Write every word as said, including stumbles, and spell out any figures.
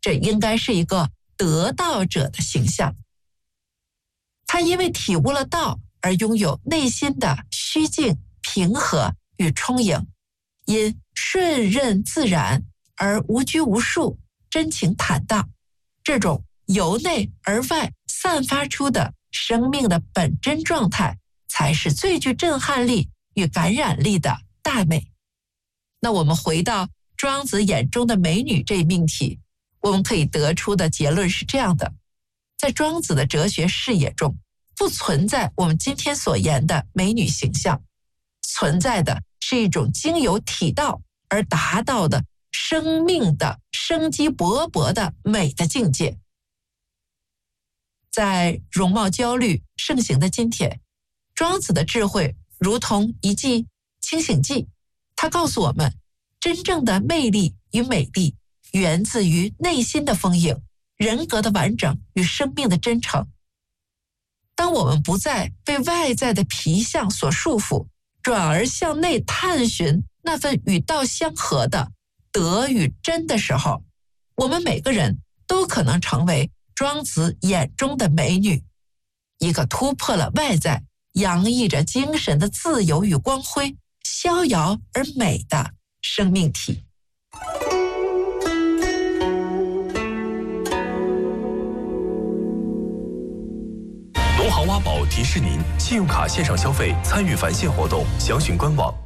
这应该是一个得道者的形象。他因为体悟了道而拥有内心的虚静、平和与充盈，因顺任自然而无拘无束、真情坦荡，这种由内而外散发出的生命的本真状态，才是最具震撼力与感染力的大美。那我们回到庄子眼中的美女这一命题，我们可以得出的结论是这样的：在庄子的哲学视野中，不存在我们今天所言的美女形象，存在的是一种经由体道而达到的生命的生机勃勃的美的境界。在容貌焦虑盛行的今天，庄子的智慧如同一剂清醒剂，他告诉我们，真正的魅力与美丽源自于内心的丰盈、人格的完整与生命的真诚。当我们不再被外在的皮相所束缚，转而向内探寻那份与道相合的德与真的时候，我们每个人都可能成为庄子眼中的美女，一个突破了外在、洋溢着精神的自由与光辉、逍遥而美的生命体。 龙行挖宝提示您，信用卡线上消费参与返现活动，详询官网。